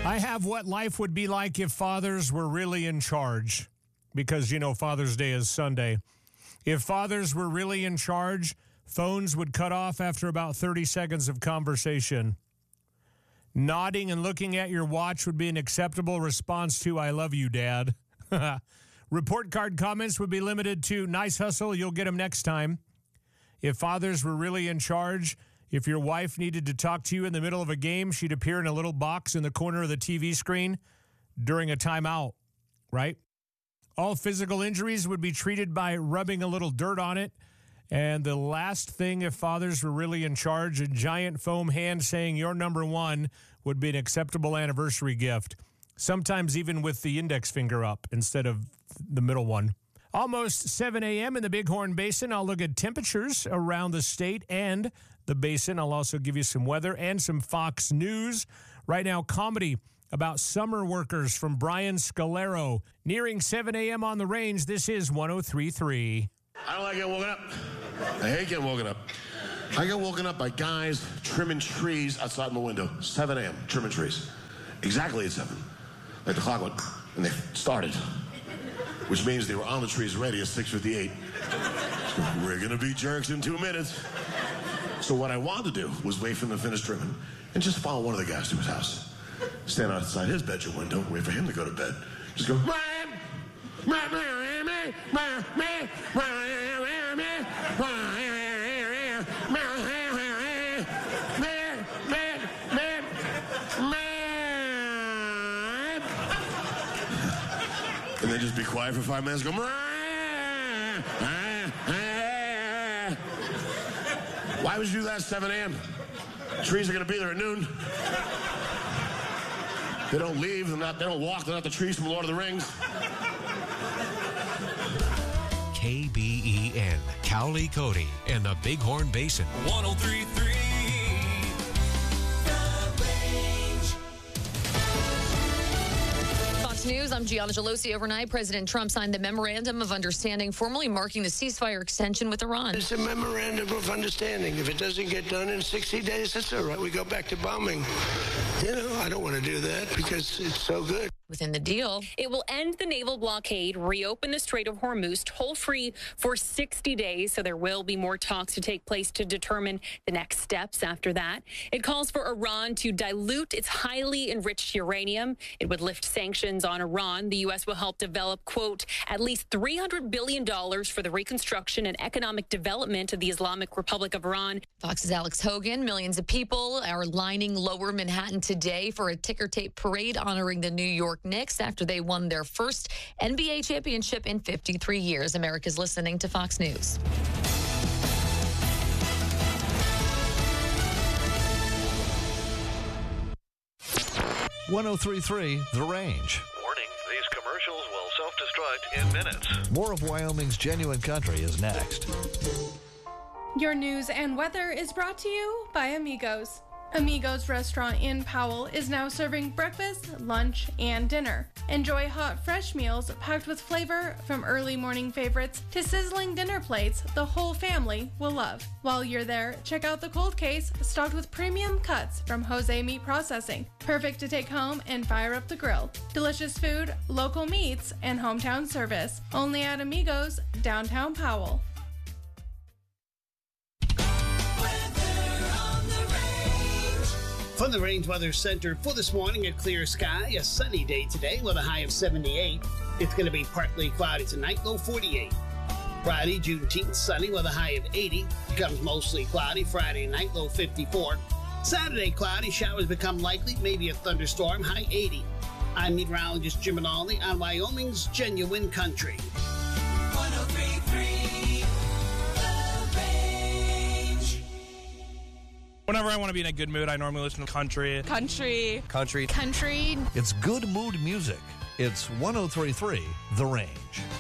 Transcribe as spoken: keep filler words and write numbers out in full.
I have what life would be like if fathers were really in charge, because, you know, Father's Day is Sunday. If fathers were really in charge, phones would cut off after about thirty seconds of conversation. Nodding and looking at your watch would be an acceptable response to, I love you, Dad. Report card comments would be limited to, nice hustle, you'll get them next time. If fathers were really in charge, if your wife needed to talk to you in the middle of a game, she'd appear in a little box in the corner of the T V screen during a timeout, right? All physical injuries would be treated by rubbing a little dirt on it. And the last thing, if fathers were really in charge, a giant foam hand saying you're number one would be an acceptable anniversary gift. Sometimes even with the index finger up instead of the middle one. Almost seven a.m. in the Bighorn Basin. I'll look at temperatures around the state and the basin. I'll also give you some weather and some Fox News. Right now, comedy about summer workers from Brian Scalero. Nearing seven a.m. on the range, this is one oh three point three. I don't like getting woken up. I hate getting woken up. I get woken up by guys trimming trees outside my window. seven a.m. trimming trees. Exactly at seven. Like the clock went, and they started. Which means they were on the trees already at six fifty-eight. We're going to be jerks in two minutes. So what I wanted to do was wait for them to finish trimming and just follow one of the guys to his house. Stand outside his bedroom window, wait for him to go to bed. Just go, and then just be quiet for five minutes, go, why would you do that at seven a.m.? Trees are going to be there at noon. They don't leave, they're not, they don't walk, they're not the trees from Lord of the Rings. K B E N, Cowley Cody, and the Bighorn Basin. one oh three point three. News. I'm Gianna Gelosi. Overnight, President Trump signed the Memorandum of Understanding, formally marking the ceasefire extension with Iran. It's a Memorandum of Understanding. If it doesn't get done in sixty days, that's all right. We go back to bombing. You know, I don't want to do that because it's so good. Within the deal, it will end the naval blockade, reopen the Strait of Hormuz toll-free for sixty days, so there will be more talks to take place to determine the next steps after that. It calls for Iran to dilute its highly enriched uranium. It would lift sanctions on Iran. The U S will help develop, quote, at least three hundred billion dollars for the reconstruction and economic development of the Islamic Republic of Iran. Fox's Alex Hogan. Millions of people are lining Lower Manhattan today for a ticker tape parade honoring the New York Knicks after they won their first N B A championship in fifty-three years. America's listening to Fox News. one oh three point three The Range. Warning, these commercials will self-destruct in minutes. More of Wyoming's genuine country is next. Your news and weather is brought to you by Amigos. Amigos Restaurant in Powell is now serving breakfast, lunch, and dinner. Enjoy hot, fresh meals packed with flavor from early morning favorites to sizzling dinner plates the whole family will love. While you're there, check out the cold case stocked with premium cuts from Jose Meat Processing. Perfect to take home and fire up the grill. Delicious food, local meats, and hometown service. Only at Amigos, downtown Powell. From the Range Weather Center for this morning, a clear sky, a sunny day today with a high of seventy-eight. It's going to be partly cloudy tonight, low forty-eight. Friday, Juneteenth, sunny with a high of eighty. Becomes mostly cloudy Friday night, low fifty-four. Saturday, cloudy, showers become likely, maybe a thunderstorm, high eighty. I'm meteorologist Jim Minaldi on Wyoming's Genuine Country. one oh three point three The Range. Whenever I want to be in a good mood, I normally listen to country. Country. Country. Country. It's good mood music. It's one oh three point three The Range.